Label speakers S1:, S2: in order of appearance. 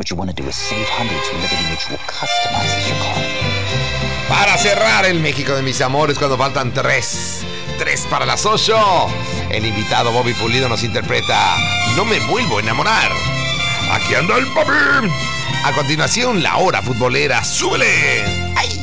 S1: What you want to do is save hundreds when Liberty Mutual customizes your car.
S2: Para cerrar el México de mis amores, cuando faltan tres para las 8, el invitado Bobby Pulido nos interpreta No me vuelvo a enamorar. Aquí anda el papi. A continuación, la hora futbolera. ¡Súbele! ¡Ay!